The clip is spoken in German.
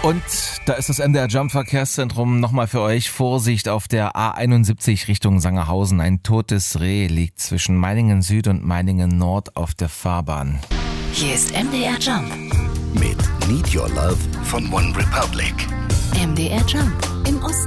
Und da ist das MDR Jump Verkehrszentrum nochmal für euch. Vorsicht auf der A71 Richtung Sangerhausen. Ein totes Reh liegt zwischen Meiningen Süd und Meiningen Nord auf der Fahrbahn. Hier ist MDR Jump mit Need Your Love von One Republic. MDR Jump im Osten.